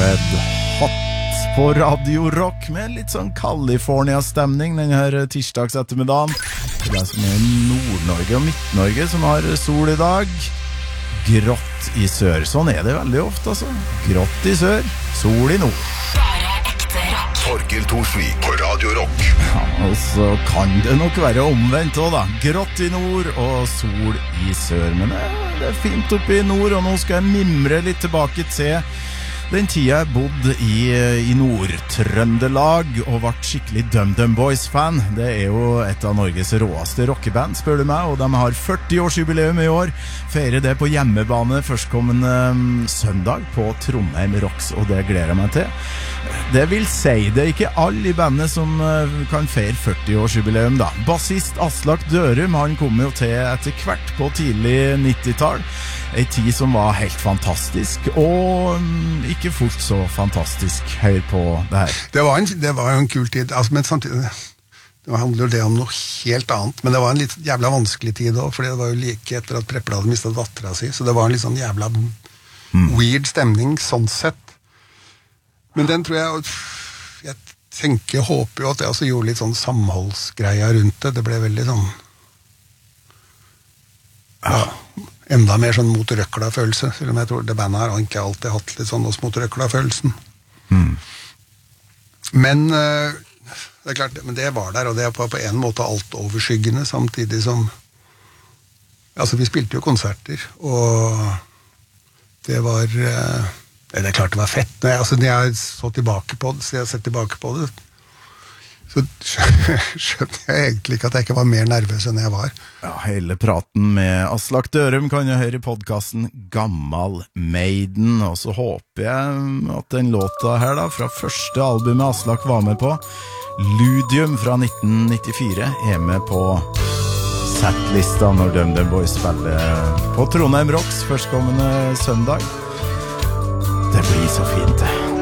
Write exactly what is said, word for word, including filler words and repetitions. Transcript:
Red Hot på Radio Rock med litt sånn California-stemning denne her tirsdags ettermiddagen. Det er som er Nord-Norge og Midt-Norge som har sol i dag. Grått i sør. Sånn er det veldig ofte, altså. Grått i sør, sol i nord. Bare ekte rock. Torkel Thorsvik på Radio Rock. Ja, og så kan det nok være omvendt også da. Grått i nord og sol i sør. Men det, det er fint oppe i nord, og nå skal jeg mimre litt tilbake til den tida jeg bodde i, i Nord-Trøndelag og ble skikkelig DumDum Boys-fan. Det er jo et av Norges råeste rockeband, spør du meg, og de har førti-årsjubileum i år. Feirer det på hjemmebane førstkommende um, søndag på Trondheim Rocks, og det gleder jeg meg til. Det vil si, det er ikke alle i bandet som uh, kan feire førti-årsjubileum da. Bassist Aslak Dørum, han kom jo til etter hvert på tidlig nittitall. En tid som var helt fantastisk, og um, ikke fullt så fantastisk. Hør på det her. Det var en, det var en kul tid, altså, men samtidig, det handler jo det om noe helt annet, men det var en litt jævla vanskelig tid også, fordi det var jo like etter at Preple hadde mistet dattera si, så det var en litt sånn jævla mm. weird stemning, sånn sett. Men den tror jeg, jeg tenker, håper jo at jeg også gjorde litt sånn samholdsgreia rundt det, det ble veldig sånn, ja, enda mer sånn mot røkla-følelse, selv om jeg tror det bandet har ikke alltid hatt litt sånn oss mot røkla-følelsen. Mm. Men uh, det er klart, men det var der, og det er på, på en måte alt overskyggende, samtidig som, altså vi spilte jo konserter, og det var, uh, det er klart det var fett, når jeg, altså når jeg så tilbake på det, så jeg har sett tilbake på det, så skjønner jeg egentlig ikke at jeg ikke var mer nervøs enn jeg var. Ja, hele praten med Aslak Dørum kan jeg høre i podcasten Gammal Maiden, og så håper jeg at den låta her da, fra første albumet Aslak var med på, Ludium fra nitten nittifire, er med på setlista når DumDum Boys spiller på Trondheim Rocks førstkommende søndag. Det blir så fint det.